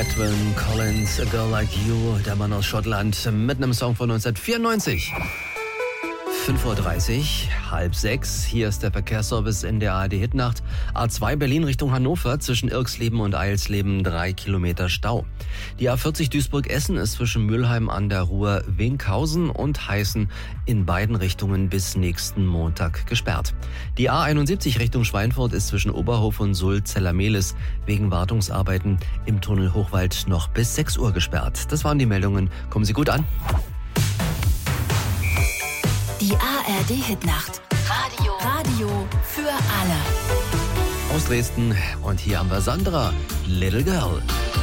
Edwyn Collins, A Girl Like You, der Mann aus Schottland, mit einem Song von 1994. 5:30 Uhr, 5:30. Hier ist der Verkehrsservice in der ARD-Hitnacht. A2 Berlin Richtung Hannover, zwischen Irksleben und Eilsleben 3 Kilometer Stau. Die A40 Duisburg-Essen ist zwischen Mülheim an der Ruhr, Winkhausen und Heißen in beiden Richtungen bis nächsten Montag gesperrt. Die A71 Richtung Schweinfurt ist zwischen Oberhof und Sulz-Zellermehlis wegen Wartungsarbeiten im Tunnel Hochwald noch bis 6 Uhr gesperrt. Das waren die Meldungen. Kommen Sie gut an. Die ARD-Hitnacht. Radio für alle. Aus Dresden. Und hier haben wir Sandra, Little Girl.